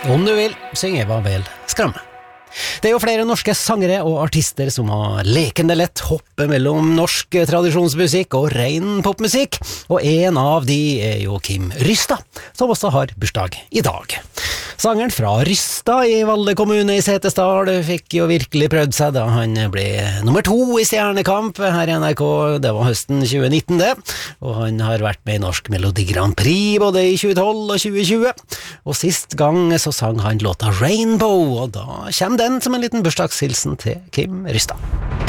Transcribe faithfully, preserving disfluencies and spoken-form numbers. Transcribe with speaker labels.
Speaker 1: Om du vil, syng Eva vel skramme. Det er jo flere norske sangere og artister som har lekende lett hoppe mellom norsk tradisjonsmusikk og ren popmusikk, og en av de er jo Kim Rystad, som også har bursdag i dag. Sangeren fra Rystad i Valle kommune i Setesdal fikk jo virkelig prøvd seg da han ble nummer to i Stjernekamp her i N R K, det var høsten tjue nitten det, og han har vært med i Norsk Melodi Grand Prix både i tjue tolv og tjue tjue, og sist gang så sang han låta Rainbow, og da kommer den som en liten bursdagshilsen til Kim Rystad.